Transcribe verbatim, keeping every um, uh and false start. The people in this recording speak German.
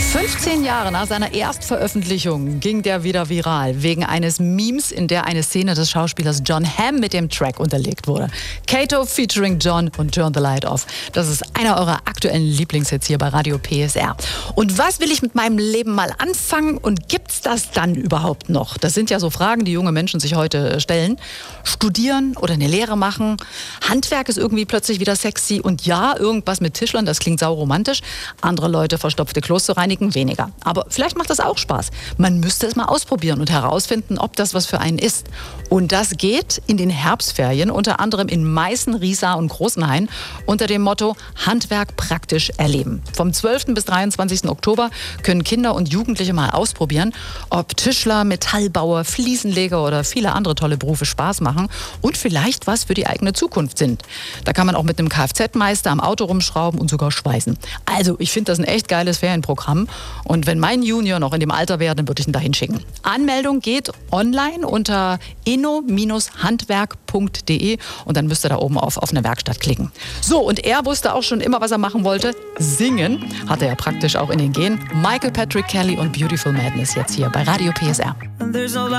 fünfzehn Jahre nach seiner Erstveröffentlichung ging der wieder viral, wegen eines Memes, in der eine Szene des Schauspielers Jon Hamm mit dem Track unterlegt wurde. Kato featuring Jon und Turn the Light Off. Das ist einer eurer aktuellen Lieblingshits hier bei Radio P S R. Und was will ich mit meinem Leben mal anfangen und gibt's das dann überhaupt noch? Das sind ja so Fragen, die junge Menschen sich heute stellen. Studieren oder eine Lehre machen? Handwerk ist irgendwie plötzlich wieder sexy und ja, irgendwas mit Tischlern, das klingt sauromantisch. Andere Leute verstopfte Klos zu reinigen, weniger. Aber vielleicht macht das auch Spaß. Man müsste es mal ausprobieren und herausfinden, ob das was für einen ist. Und das geht in den Herbstferien, unter anderem in Meißen, Riesa und Großenhain, unter dem Motto Handwerk praktisch erleben. Vom zwölften bis dreiundzwanzigsten Oktober können Kinder und Jugendliche mal ausprobieren, ob Tischler, Metallbauer, Fliesenleger oder viele andere tolle Berufe Spaß machen und vielleicht was für die eigene Zukunft sind. Da kann man auch mit einem Kfz-Meister am Auto rumschrauben und sogar schweißen. Also ich finde das ein echt geiles Ferienprogramm. Und wenn mein Junior noch in dem Alter wäre, dann würde ich ihn dahin schicken. Anmeldung geht online unter inno handwerk punkt de und dann müsst ihr da oben auf offene Werkstatt klicken. So, und er wusste auch schon immer, was er machen wollte. Singen hat er ja praktisch auch in den Genen. Michael Patrick Kelly und Beautiful Madness jetzt hier bei Radio P S R.